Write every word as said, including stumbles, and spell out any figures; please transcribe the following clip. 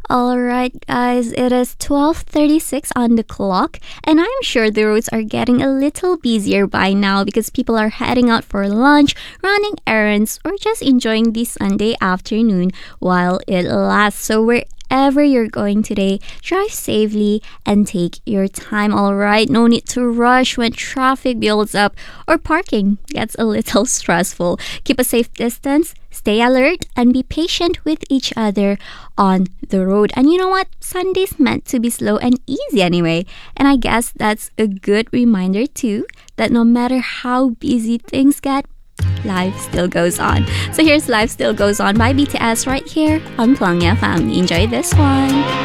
All right, guys, it is twelve thirty-six on the clock, and I'm sure the roads are getting a little busier by now because people are heading out for lunch, running errands, or just enjoying the Sunday afternoon while it lasts. So wherever you're going today, drive safely and take your time, all right? No need to rush when traffic builds up or parking gets a little stressful. Keep a safe distance, stay alert, and be patient with each other on the road. And you know what? Sunday's meant to be slow and easy anyway. And I guess that's a good reminder too that no matter how busy things get, life still goes on. So here's Life Still Goes On by B T S right here on Plangya Family. Enjoy this one.